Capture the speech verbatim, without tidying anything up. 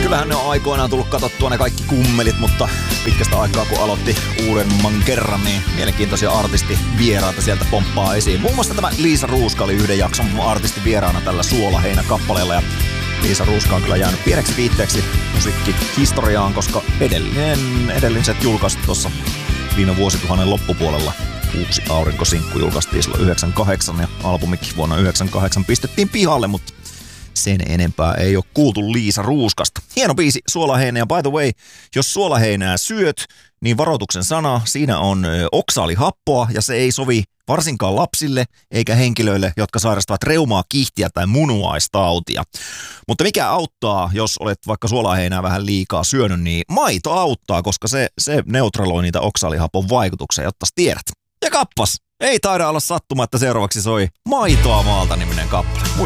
kyllähän ne on aikoinaan tullut katsottua ne kaikki kummelit, mutta pitkästä aikaa kun aloitti uudemman kerran, niin mielenkiintoisia artistivieraita sieltä pomppaa esiin. Muun muassa tämä Liisa Ruuska oli yhden jakson artistivieraana tällä Suolaheinä-kappaleella, ja Liisa Ruuska on kyllä jäänyt pieneksi viitteeksi musiikkihistoriaan, koska edellinen, edelliset julkaistu tuossa viime vuosituhannen loppupuolella. Uusi aurinkosinkku julkaistiin silloin yhdeksänkymmentäkahdeksan ja albumikin vuonna yhdeksänkymmentäkahdeksan pistettiin pihalle, mutta sen enempää ei ole kuultu Liisa Ruuskasta. Hieno biisi Suolaheinä, ja by the way, jos suolaheinää syöt, niin varoituksen sana, siinä on oksaalihappoa ja se ei sovi varsinkaan lapsille eikä henkilöille, jotka sairastavat reumaa, kihtiä tai munuaistautia. Mutta mikä auttaa, jos olet vaikka suolaheinää vähän liikaa syönyt, niin maito auttaa, koska se, se neutraloi niitä oksaalihapon vaikutuksia, jotta tiedät. Ja kappas, ei taida olla sattuma, että seuraavaksi soi Maitoa maalta -niminen kappale.